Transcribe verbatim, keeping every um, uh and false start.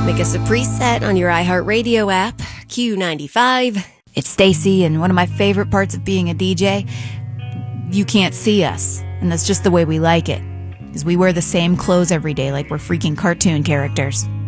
Make us a preset on your iHeartRadio app, Q ninety-five. It's Stacy, and one of my favorite parts of being a D J, you can't see us, and that's just the way we like it, because we wear the same clothes every day like we're freaking cartoon characters.